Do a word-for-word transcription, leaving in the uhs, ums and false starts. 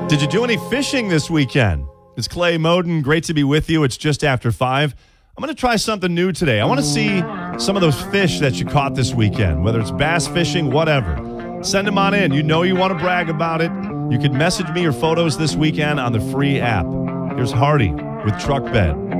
Did you do any fishing this weekend? It's Clay Moden. Great to be with you. It's just after five. I'm going to try something new today. I want to see some of those fish that you caught this weekend, whether it's bass fishing, whatever. Send them on in. You know you want to brag about it. You can message me your photos this weekend on the free app. Here's Hardy with Truck Bed.